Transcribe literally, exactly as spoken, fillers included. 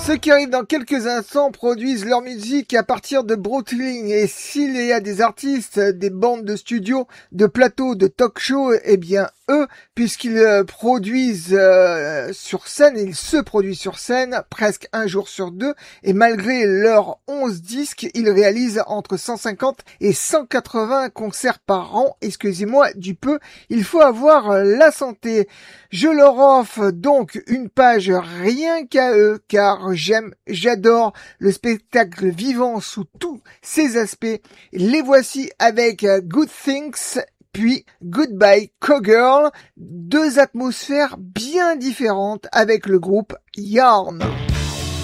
Ceux qui arrivent dans quelques instants produisent leur musique à partir de Brooklyn, et s'il y a des artistes, des bandes de studio, de plateaux, de talk show, eh bien eux, puisqu'ils euh, produisent euh, sur scène, ils se produisent sur scène presque un jour sur deux, et malgré leurs onze disques, ils réalisent entre cent cinquante et cent quatre-vingts concerts par an. Excusez-moi du peu, il faut avoir la santé. Je leur offre donc une page rien qu'à eux, car j'aime, j'adore le spectacle vivant sous tous ses aspects. Les voici avec Good Things, puis Goodbye Cowgirl, deux atmosphères bien différentes avec le groupe Yarn.